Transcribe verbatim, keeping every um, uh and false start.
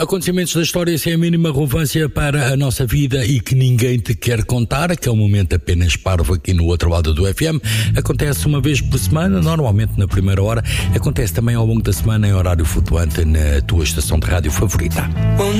Acontecimentos da história sem a mínima relevância para a nossa vida e que ninguém te quer contar, que é um momento apenas parvo aqui no outro lado do F M. Acontece uma vez por semana, normalmente na primeira hora. Acontece também ao longo da semana em horário flutuante na tua estação de rádio favorita.